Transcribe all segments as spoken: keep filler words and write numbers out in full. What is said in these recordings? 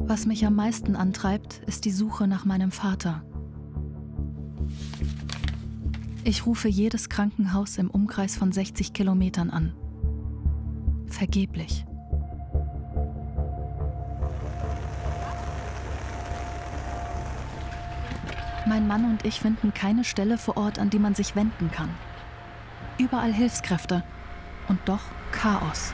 Was mich am meisten antreibt, ist die Suche nach meinem Vater. Ich rufe jedes Krankenhaus im Umkreis von sechzig Kilometern an. Vergeblich. Mein Mann und ich finden keine Stelle vor Ort, an die man sich wenden kann. Überall Hilfskräfte und doch Chaos.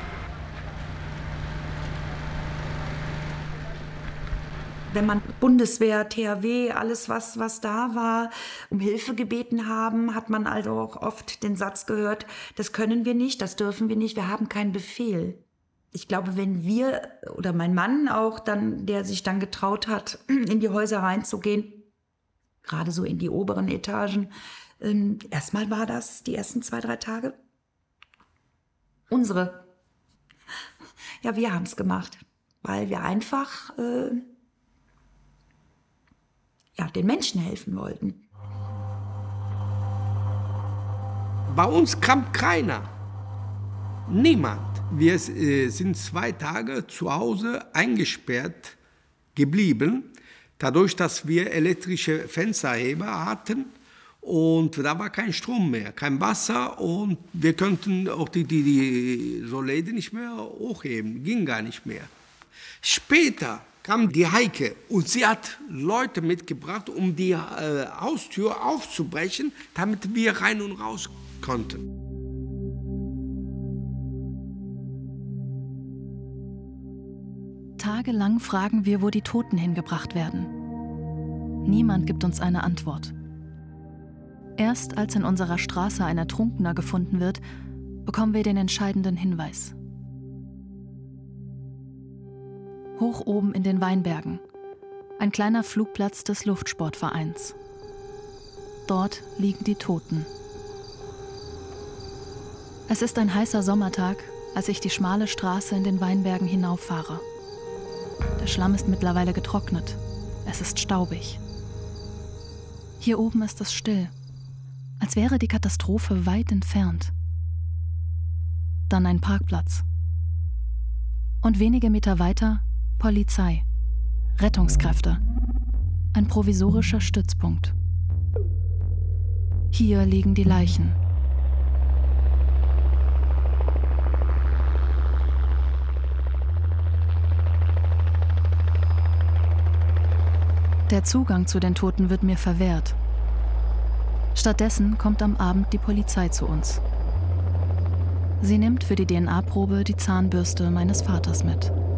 Wenn man Bundeswehr, T H W, alles was, was da war, um Hilfe gebeten haben, hat man also auch oft den Satz gehört, das können wir nicht, das dürfen wir nicht, wir haben keinen Befehl. Ich glaube, wenn wir oder mein Mann auch dann, der sich dann getraut hat, in die Häuser reinzugehen, gerade so in die oberen Etagen, ähm, erstmal war das die ersten zwei, drei Tage unsere. Ja, wir haben es gemacht, weil wir einfach äh, ja, den Menschen helfen wollten. Bei uns kam keiner. Niemand. Wir äh, sind zwei Tage zu Hause eingesperrt geblieben, dadurch, dass wir elektrische Fensterheber hatten und da war kein Strom mehr, kein Wasser und wir konnten auch die, die, die so Läden nicht mehr hochheben, ging gar nicht mehr. Später kam die Heike und sie hat Leute mitgebracht, um die äh, Haustür aufzubrechen, damit wir rein und raus konnten. Tagelang fragen wir, wo die Toten hingebracht werden. Niemand gibt uns eine Antwort. Erst als in unserer Straße ein Ertrunkener gefunden wird, bekommen wir den entscheidenden Hinweis. Hoch oben in den Weinbergen, ein kleiner Flugplatz des Luftsportvereins. Dort liegen die Toten. Es ist ein heißer Sommertag, als ich die schmale Straße in den Weinbergen hinauffahre. Der Schlamm ist mittlerweile getrocknet. Es ist staubig. Hier oben ist es still, als wäre die Katastrophe weit entfernt. Dann ein Parkplatz. Und wenige Meter weiter Polizei, Rettungskräfte, ein provisorischer Stützpunkt. Hier liegen die Leichen. Der Zugang zu den Toten wird mir verwehrt. Stattdessen kommt am Abend die Polizei zu uns. Sie nimmt für die D N A-Probe die Zahnbürste meines Vaters mit.